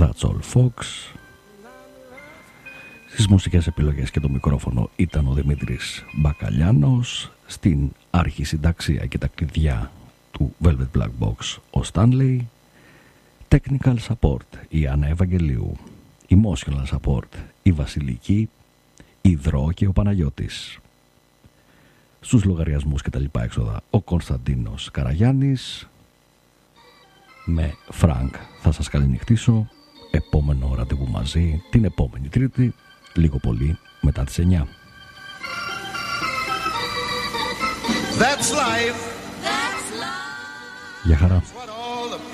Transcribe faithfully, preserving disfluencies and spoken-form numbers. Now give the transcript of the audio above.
That's All Fox. Στις μουσικές επιλογές και το μικρόφωνο ήταν ο Δημήτρης Μπακαλιάνος. Στην αρχισυνταξία και τα κλειδιά του Velvet Black Box ο Stanley. Technical Support η Άννα Ευαγγελίου. Emotional Support η Βασιλική, η Δρό και ο Παναγιώτης. Στους λογαριασμούς και τα λοιπά έξοδα ο Κωνσταντίνος Καραγιάννης. Με Φρανκ θα σας καληνυχτήσω. Επόμενο ραντεβού μαζί την επόμενη Τρίτη, λίγο πολύ μετά τις εννιά. That's life. That's life. Γεια χαρά.